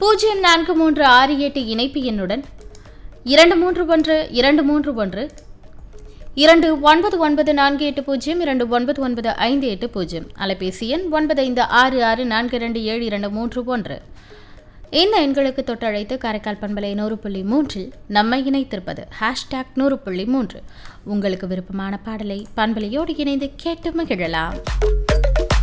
0436 இணைப்பு எண்ணுடன் 231231 299480299580 அலைபேசி எண் 9566427231. இந்த எண்களுக்கு தொட்டழைத்து காரைக்கால் பண்பலை 100.3 நம்மை இணைத்திருப்பது #100.3. உங்களுக்கு விருப்பமான பாடலை பண்பலையோடு இணைந்து கேட்டு மகிழலாம்.